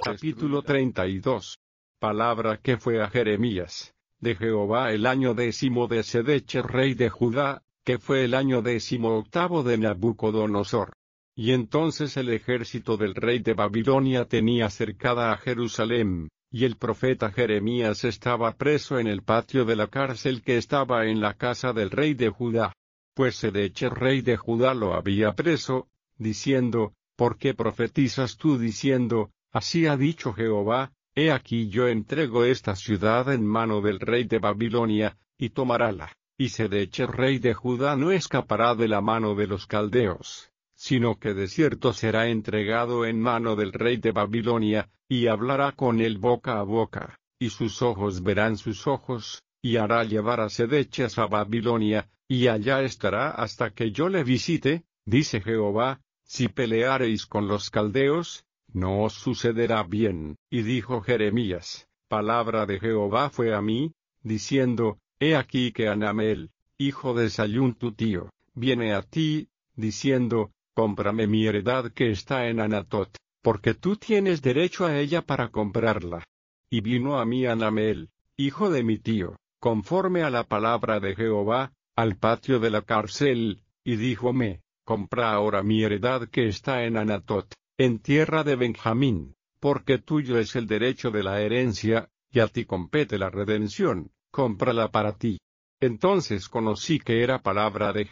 Capítulo 32. Palabra que fue a Jeremías, de Jehová el año 10 de Sedeche rey de Judá, que fue el año 18 de Nabucodonosor. Y entonces el ejército del rey de Babilonia tenía cercada a Jerusalén, y el profeta Jeremías estaba preso en el patio de la cárcel que estaba en la casa del rey de Judá. Pues Sedeche rey de Judá lo había preso, diciendo, ¿por qué profetizas tú diciendo, así ha dicho Jehová, he aquí yo entrego esta ciudad en mano del rey de Babilonia, y tomarála, y Sedeche rey de Judá no escapará de la mano de los caldeos, sino que de cierto será entregado en mano del rey de Babilonia, y hablará con él boca a boca, y sus ojos verán sus ojos, y hará llevar a Sedechas a Babilonia, y allá estará hasta que yo le visite, dice Jehová. Si peleareis con los caldeos, no os sucederá bien. Y dijo Jeremías, palabra de Jehová fue a mí, diciendo, he aquí que Hanameel, hijo de Sayún tu tío, viene a ti, diciendo, cómprame mi heredad que está en Anatot, porque tú tienes derecho a ella para comprarla. Y vino a mí Hanameel, hijo de mi tío, conforme a la palabra de Jehová, al patio de la cárcel, y díjome, compra ahora mi heredad que está en Anatot, en tierra de Benjamín, porque tuyo es el derecho de la herencia, y a ti compete la redención, cómprala para ti. Entonces conocí que era palabra de